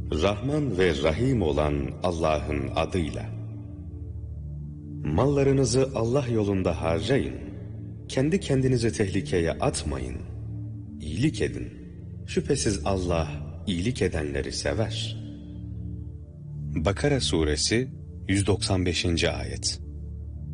Rahman ve Rahim olan Allah'ın adıyla. Mallarınızı Allah yolunda harcayın. Kendi kendinizi tehlikeye atmayın. İyilik edin. Şüphesiz Allah iyilik edenleri sever. Bakara suresi 195. ayet.